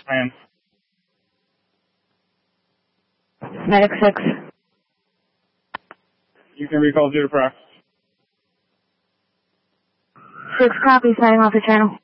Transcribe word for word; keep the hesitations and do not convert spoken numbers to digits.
Ryan. Medic six. You can recall zero for X. Six copies, heading off the channel.